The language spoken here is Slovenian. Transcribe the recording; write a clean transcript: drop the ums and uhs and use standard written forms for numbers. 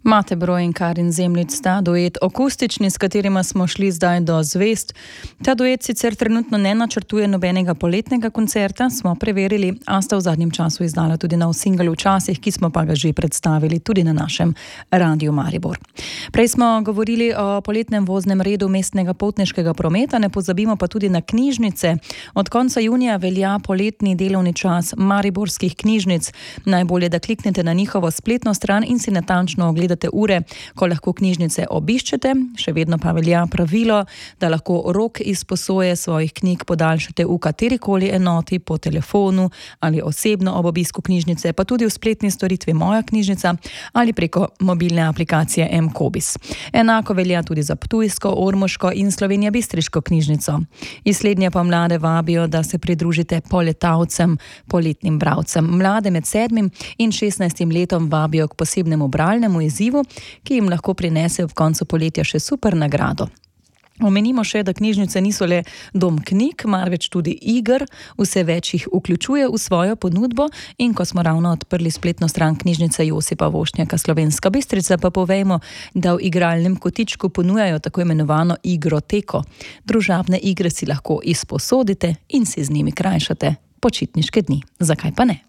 Mate Broj in Karin Zemljič sta duet akustični, s katerima smo šli zdaj do zvezd. Ta duet sicer trenutno ne načrtuje nobenega poletnega koncerta, smo preverili, a sta v zadnjem času izdala tudi nov singel Včasih, ki smo pa ga že predstavili tudi na našem Radiu Maribor. Prej smo govorili o poletnem voznem redu mestnega potniškega prometa, ne pozabimo pa tudi na knjižnice. Od konca junija velja poletni delovni čas mariborskih knjižnic. Najbolje, da kliknete na njihovo spletno stran in si natančno ogledate ure, ko lahko knjižnice obiščete. Še vedno pa velja pravilo, da lahko rok izposoje svojih knjig podaljšate v katerikoli enoti, po telefonu ali osebno ob obisku knjižnice, pa tudi v spletni storitvi Moja knjižnica ali preko mobilne aplikacije mCOBIS. Enako velja tudi za ptujsko, ormoško in slovenjebistriško knjižnico. Iz slednje pa mlade vabijo, da se pridružite poletavcem, poletnim bralcem. Mlade med 7. in 16. letom vabijo k posebnemu bralnemu izzivu, ki jim lahko prinese ob koncu poletja še super nagrado. Omenimo še, da knjižnice niso le dom knjig, marveč tudi iger, vse več jih vključuje v svojo ponudbo in ko smo ravno odprli spletno stran knjižnice Josipa Vošnjaka Slovenska Bistrica, pa povejmo, da v igralnem kotičku ponujajo tako imenovano igroteko. Družabne igre si lahko izposodite in si z njimi krajšate počitniške dni. Zakaj pa ne?